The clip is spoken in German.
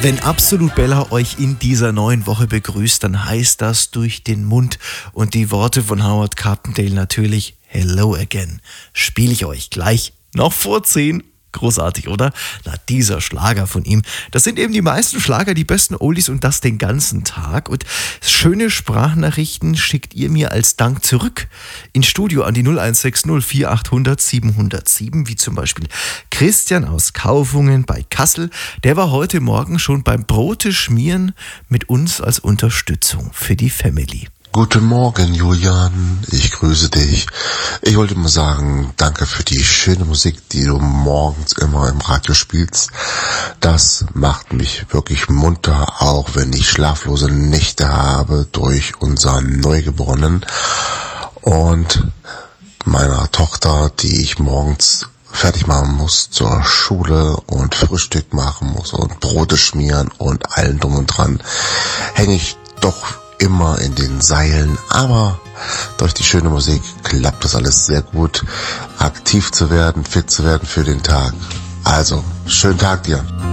Wenn Absolut Bella euch in dieser neuen Woche begrüßt, dann heißt das durch den Mund und die Worte von Howard Carpendale natürlich Hello Again. Spiele ich euch gleich noch vor 10. Großartig, oder? Na, dieser Schlager von ihm. Das sind eben die meisten Schlager, die besten Oldies und das den ganzen Tag. Und schöne Sprachnachrichten schickt ihr mir als Dank zurück ins Studio an die 0160 4800 707, wie zum Beispiel Christian aus Kaufungen bei Kassel. Der war heute Morgen schon beim Brote schmieren mit uns als Unterstützung für die Family. Guten Morgen, Julian. Ich grüße dich. Ich wollte mal sagen, danke für die schöne Musik, die du morgens immer im Radio spielst. Das macht mich wirklich munter, auch wenn ich schlaflose Nächte habe durch unseren Neugeborenen und meiner Tochter, die ich morgens fertig machen muss zur Schule und Frühstück machen muss und Brote schmieren und allen drum und dran, hänge ich doch immer in den Seilen, aber durch die schöne Musik klappt das alles sehr gut, aktiv zu werden, fit zu werden für den Tag. Also, schönen Tag dir.